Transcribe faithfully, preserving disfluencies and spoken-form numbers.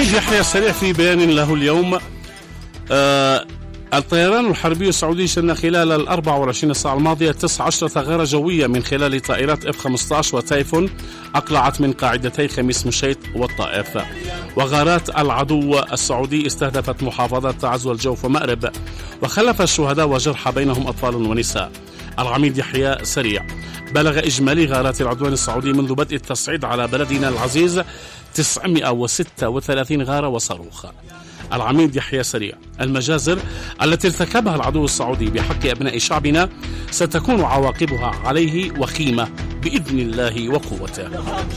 العميد يحيى سريع في بيان له اليوم: آه الطيران الحربي السعودي شن خلال ال أربع وعشرين ساعة الماضية تسع عشرة غارة جوية من خلال طائرات إف خمسة عشر وتايفون أقلعت من قاعدتي خميس مشيط والطائف. وغارات العدو السعودي استهدفت محافظات تعز والجوف ومأرب، وخلف الشهداء وجرحى بينهم أطفال ونساء. العميد يحيى سريع: بلغ إجمالي غارات العدوان السعودي منذ بدء التصعيد على بلدنا العزيز تسعمائة وستة وثلاثين غارة وصاروخ. العميد يحيى سريع: المجازر التي ارتكبها العدو السعودي بحق أبناء شعبنا ستكون عواقبها عليه وخيمة بإذن الله وقوته.